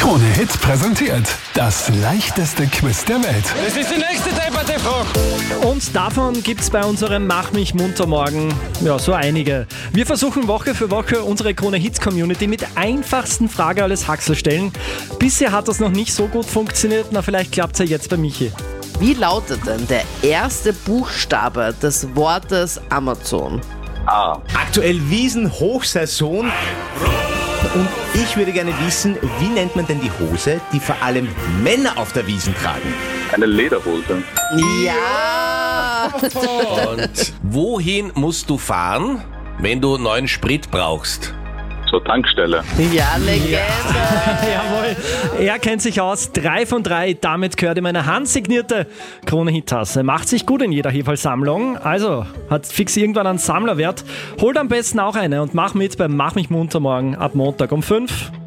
Krone Hit präsentiert das leichteste Quiz der Welt. Das ist die nächste Debatte-Frage. Und davon gibt's bei unserem Mach mich munter morgen so einige. Wir versuchen Woche für Woche unsere Krone Hits Community mit einfachsten Frage alles Haxel stellen. Bisher hat das noch nicht so gut funktioniert, vielleicht klappt's ja jetzt bei Michi. Wie lautet denn der erste Buchstabe des Wortes Amazon? A. Aktuell Wiesenhochsaison. Und ich würde gerne wissen, wie nennt man denn die Hose, die vor allem Männer auf der Wiesn tragen? Eine Lederhose. Ja! Und wohin musst du fahren, wenn du neuen Sprit brauchst? Zur Tankstelle. Ja, Legende! Jawohl, er kennt sich aus. 3 von 3, damit gehört ihm eine handsignierte Krone-Hit-Tasse. Macht sich gut in jeder Heferl-Sammlung, also hat fix irgendwann einen Sammlerwert. Holt am besten auch eine und mach mit beim Mach mich munter morgen ab Montag um 5.